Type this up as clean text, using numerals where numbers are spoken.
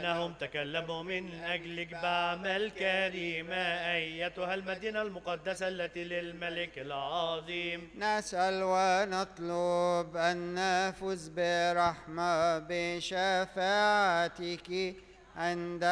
لأنهم تكلموا من أجلك بعمل كريمة أيتها المدينة المقدسة التي للملك العظيم. نسأل ونطلب أن نفوز برحمة بشفاعتك عند